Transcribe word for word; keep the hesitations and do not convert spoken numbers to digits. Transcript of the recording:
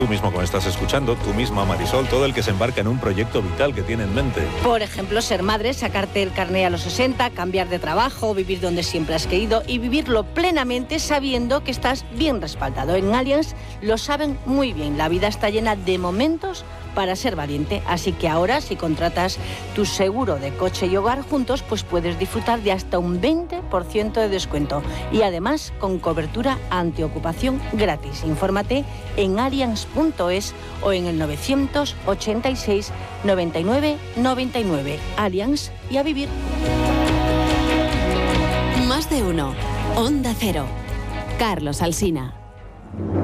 Tú mismo, como estás escuchando, tú misma, Marisol, todo el que se embarca en un proyecto vital que tiene en mente. Por ejemplo, ser madre, sacarte el carné a los sesenta, cambiar de trabajo, vivir donde siempre has querido y vivirlo plenamente sabiendo que estás bien respaldado. En Allianz lo saben muy bien. La vida está llena de momentos para ser valiente. Así que ahora, si contratas tu seguro de coche y hogar juntos, pues puedes disfrutar de hasta un veinte por ciento de descuento. Y además, con cobertura antiocupación gratis. Infórmate en allianz punto es o en el novecientos ochenta y seis noventa y nueve noventa y nueve. Allianz y a vivir. Más de uno. Onda Cero. Carlos Alsina.